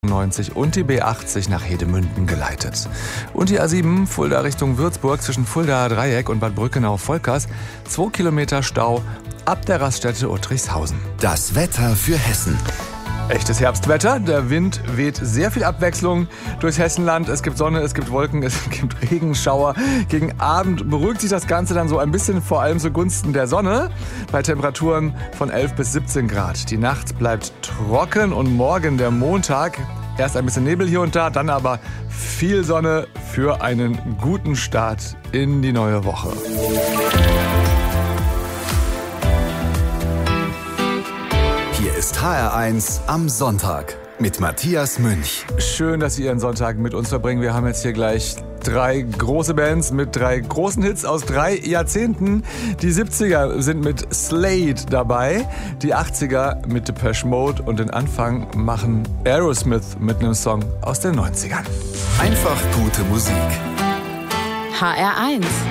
90 und die B80 nach Hedemünden geleitet. Und die A7 Fulda Richtung Würzburg zwischen Fuldaer Dreieck und Bad Brückenau-Volkers 2 Kilometer Stau ab der Raststätte Uttrichshausen. Das Wetter für Hessen. Echtes Herbstwetter, der Wind weht sehr viel Abwechslung durchs Hessenland. Es gibt Sonne, es gibt Wolken, es gibt Regenschauer. Gegen Abend beruhigt sich das Ganze dann so ein bisschen, vor allem zugunsten der Sonne, bei Temperaturen von 11 bis 17 Grad. Die Nacht bleibt trocken und morgen der Montag erst ein bisschen Nebel hier und da, dann aber viel Sonne für einen guten Start in die neue Woche. Hier ist HR1 am Sonntag mit Matthias Münch. Schön, dass Sie Ihren Sonntag mit uns verbringen. Wir haben jetzt hier gleich 3 große Bands mit 3 großen Hits aus 3 Jahrzehnten. Die 70er sind mit Slade dabei, die 80er mit Depeche Mode und den Anfang machen Aerosmith mit einem Song aus den 90ern. Einfach gute Musik. HR1